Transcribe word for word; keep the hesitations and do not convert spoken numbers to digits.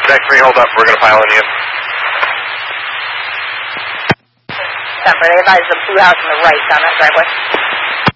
Deck three, hold up. We're going to pile in you. Denver, they advise the blue house on the right down that driveway.